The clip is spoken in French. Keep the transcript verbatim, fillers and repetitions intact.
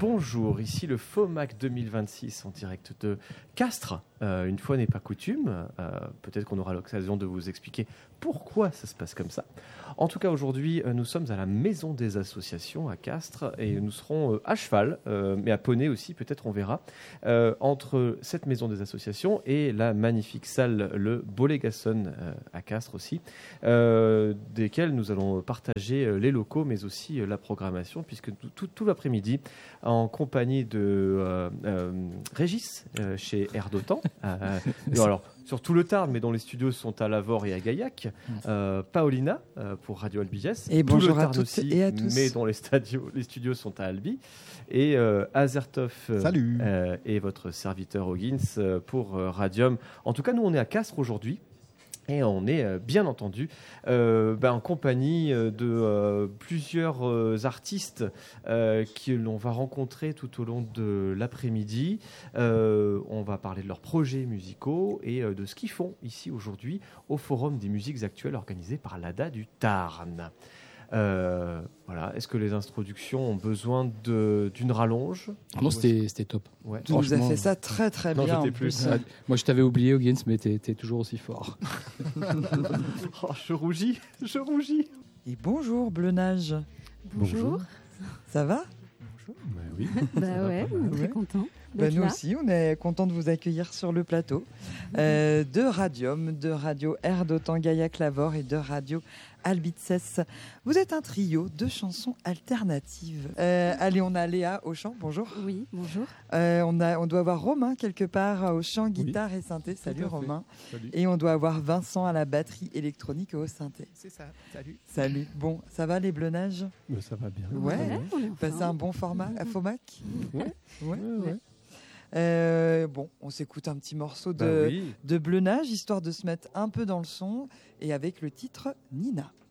bonjour, ici le FOMAC deux mille vingt-six en direct de Castres. Euh, une fois n'est pas coutume, euh, peut-être qu'on aura l'occasion de vous expliquer pourquoi ça se passe comme ça. En tout cas, aujourd'hui, euh, nous sommes à la Maison des Associations à Castres et nous serons euh, à cheval, euh, mais à poney aussi, peut-être on verra, euh, entre cette Maison des Associations et la magnifique salle Le Bolégason euh, à Castres aussi, euh, desquelles nous allons partager euh, les locaux, mais aussi euh, la programmation, puisque tout, tout, tout l'après-midi, en compagnie de euh, euh, Régis, euh, chez Air d'Otan, euh, alors, sur tout le Tarn, mais dont les studios sont à Lavore et à Gaillac, euh, Paolina euh, pour Radio Albiges, et tout bonjour le à Tarn toutes aussi, et à tous, mais dont les, stadios, les studios sont à Albi, et euh, Azertov Salut. Euh, et votre serviteur Hoggins euh, pour euh, Radium. En tout cas, nous on est à Castres aujourd'hui. Et on est euh, bien entendu euh, ben, en compagnie euh, de euh, plusieurs euh, artistes euh, que l'on va rencontrer tout au long de l'après-midi. Euh, on va parler de leurs projets musicaux et euh, de ce qu'ils font ici aujourd'hui au Forum des musiques actuelles organisé par l'A D A du Tarn. Euh, voilà. Est-ce que les introductions ont besoin de, d'une rallonge ? Non, c'était, c'était top. Ouais. tu nous as fait ça très très non, bien. j'étais en plus. plus. Ah, moi, je t'avais oublié, Hoggins, mais t'es, t'es toujours aussi fort. Oh, je rougis, je rougis. Et bonjour Bleunage. Bonjour. Ça va? Bah oui. Bah ouais, on est très Ouais. content. Bah, d'être nous là. aussi, on est content de vous accueillir sur le plateau euh, de Radium, de Radio Air d'Otan Gaillac Lavore et de Radio Albices. Vous êtes un trio de chansons alternatives. Euh, allez, on a Léa au chant, bonjour. Oui, bonjour. Euh, on, a, on doit avoir Romain quelque part au chant, guitare et synthé. Salut Tout à fait. Romain. Salut. Et on doit avoir Vincent à la batterie électronique et au synthé. C'est ça. Salut. Salut. Bon, ça va les Bleunages? Mais ça va bien. Ouais. Ouais, on est en Passez forme. un bon format à FOMAC? Ouais. Ouais. Ouais, ouais. Euh, bon, on s'écoute un petit morceau de, Bah oui. de Bleunage, histoire de se mettre un peu dans le son, et avec le titre Nina.